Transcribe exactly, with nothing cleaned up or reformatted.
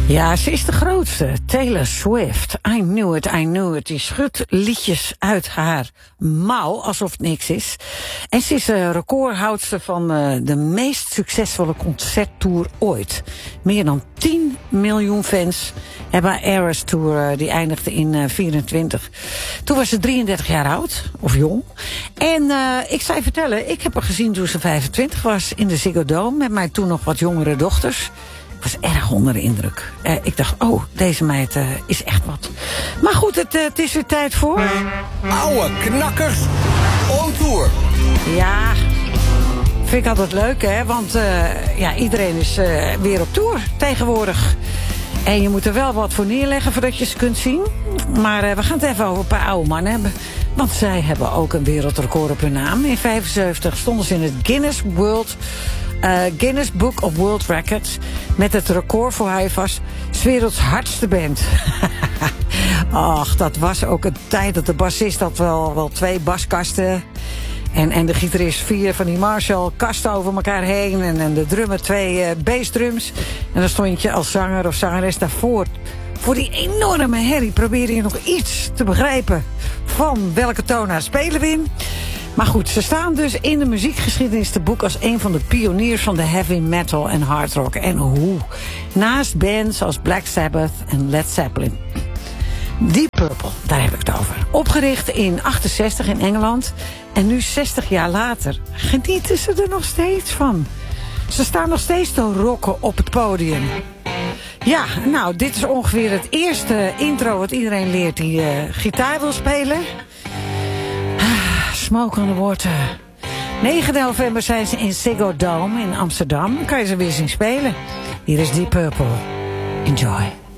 Ja, ze is de grootste. Taylor Swift. I knew it, I knew it. Die schudt liedjes uit haar mouw, alsof het niks is. En ze is de recordhoudster van uh, de meest succesvolle concerttour ooit. Meer dan tien miljoen fans hebben haar Eras Tour, uh, die eindigde in uh, vierentwintig. Toen was ze drieëndertig jaar oud, of jong. En uh, ik zou je vertellen, ik heb haar gezien toen ze vijfentwintig was in de Ziggo Dome, met mijn toen nog wat jongere dochters. Ik was erg onder de indruk. Uh, ik dacht, oh, deze meid uh, is echt wat. Maar goed, het, uh, het is weer tijd voor... Oude knakkers on tour. Ja, vind ik altijd leuk, hè. Want uh, ja, iedereen is uh, weer op tour tegenwoordig. En je moet er wel wat voor neerleggen voordat je ze kunt zien. Maar uh, we gaan het even over een paar oude mannen hebben. Want zij hebben ook een wereldrecord op hun naam. In vijfenzeventig stonden ze in het Guinness World... Uh, Guinness Book of World Records met het record voor hij was 's werelds hardste band. Ach, dat was ook een tijd dat de bassist had wel, wel twee baskasten. En, en de gitarist vier van die Marshall kasten over elkaar heen. En, en de drummer twee uh, bassdrums. En dan stond je als zanger of zangeres daarvoor. Voor die enorme herrie probeerde je nog iets te begrijpen van welke toon spelen we in. Maar goed, ze staan dus in de muziekgeschiedenis te boek als een van de pioniers van de heavy metal en hard rock. En hoe? Naast bands als Black Sabbath en Led Zeppelin. Deep Purple, daar heb ik het over. Opgericht in achtenzestig in Engeland. En nu zestig jaar later genieten ze er nog steeds van. Ze staan nog steeds te rocken op het podium. Ja, nou, dit is ongeveer het eerste intro wat iedereen leert die uh, gitaar wil spelen. Smoke on the Water. negen november zijn ze in Ziggo Dome in Amsterdam. Dan kan je ze weer zien spelen. Hier is Deep Purple. Enjoy.